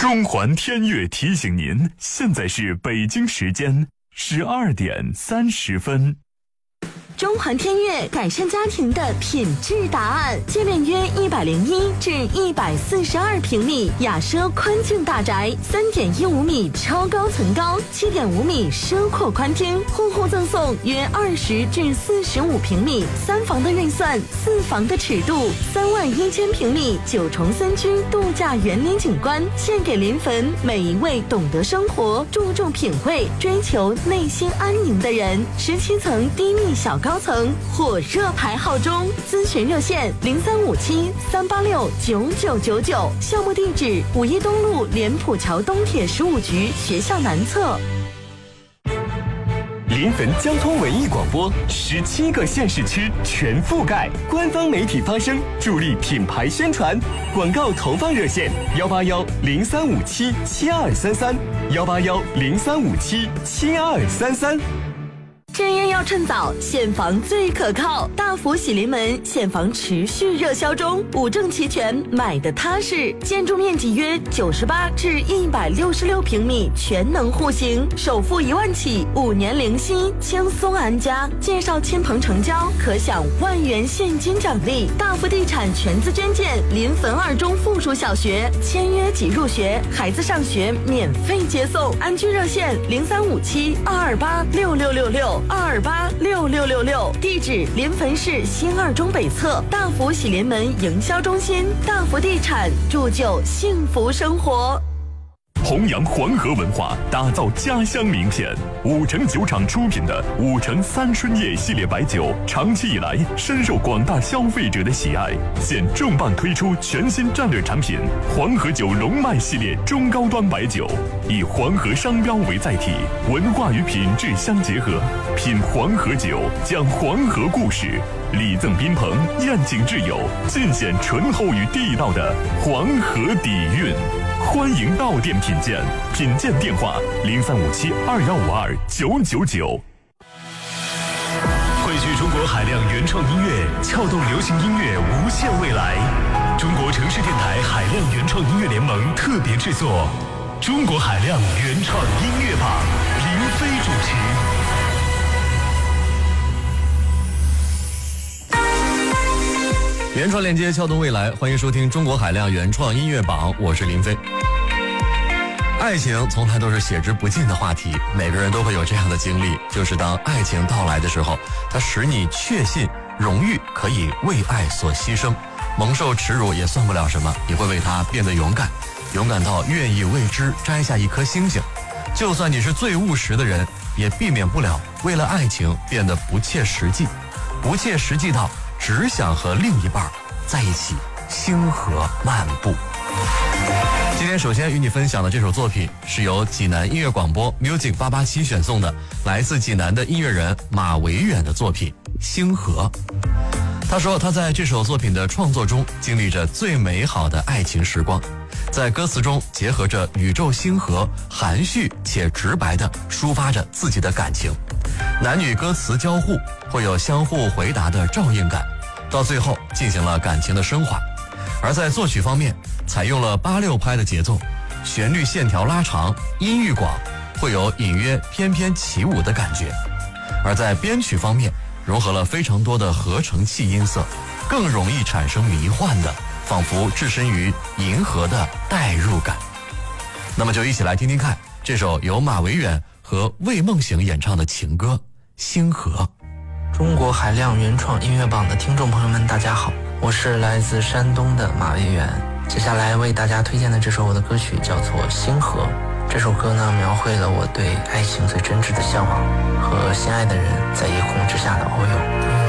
中环天悦提醒您，现在是北京时间12点30分。 中环天悦改善家庭的品质答案，界面约101至142平米雅奢宽境大宅，3.15米超高层高，7.5米奢阔宽厅，户户赠送约20至45平米3房的预算，4房的尺度，31000平米9重3居度假园林景观，献给临汾每一位懂得生活、注重品味、追求内心安宁的人。17层低密小高层火热排号中，咨询热线0357-386-9999，项目地址5一东路莲浦桥东铁15局学校南侧。 临汾交通文艺广播17个县市区全覆盖，官方媒体发声，助力品牌宣传。广告投放热线181-0357-7233，181-0357-7233。 置业要趁早，现房最可靠。大福喜临门现房持续热销中，5证齐全，买的踏实。建筑面积约98至166平米，全能户型，首付1万起，5年零息，轻松安家。介绍亲朋成交，可享1万元现金奖励。大福地产全资捐建临汾2中附属小学，签约即入学，孩子上学免费接送。安居热线0357-228-6666。228-6666，地址临汾市新2中北侧大福喜临门营销中心，大福地产铸就幸福生活。 弘扬黄河文化，打造家乡名片。5城酒厂出品的5城3春夜系列白酒，长期以来深受广大消费者的喜爱。现重磅推出全新战略产品黄河酒龙脉系列中高端白酒，以黄河商标为载体，文化与品质相结合。品黄河酒，讲黄河故事，礼赠宾朋，宴请挚友，尽显醇厚与地道的黄河底蕴。欢迎到店品鉴，品鉴电话0357-2152-999。 汇聚中国海量原创音乐，撬动流行音乐无限未来。中国城市电台海量原创音乐联盟特别制作《中国海量原创音乐榜》，林飞主持。 原创链接撬动未来，欢迎收听中国海量原创音乐榜，我是林飞。爱情从来都是写之不尽的话题，每个人都会有这样的经历，就是当爱情到来的时候，它使你确信荣誉可以为爱所牺牲，蒙受耻辱也算不了什么，你会为它变得勇敢，勇敢到愿意为之摘下一颗星星。就算你是最务实的人，也避免不了为了爱情变得不切实际，不切实际到只想和另一半在一起星河漫步。今天首先与你分享的这首作品是由济南音乐广播 Music 887选送的，来自济南的音乐人马维远的作品《星河》。他说他在这首作品的创作中经历着最美好的爱情时光，在歌词中结合着宇宙星河，含蓄且直白地抒发着自己的感情。男女歌词交互，会有相互回答的照应感，到最后进行了感情的升华。而在作曲方面，采用了8/6拍的节奏，旋律线条拉长，音域广，会有隐约翩翩起舞的感觉。而在编曲方面，融合了非常多的合成器音色，更容易产生迷幻的，仿佛置身于银河的代入感。那么就一起来听听看这首由马维远和魏梦醒演唱的情歌《星河》。 中国海量原创音乐榜的听众朋友们，大家好，我是来自山东的马维远。接下来为大家推荐的这首我的歌曲叫做《星河》。这首歌呢，描绘了我对爱情最真挚的向往和心爱的人在夜空之下的遨游。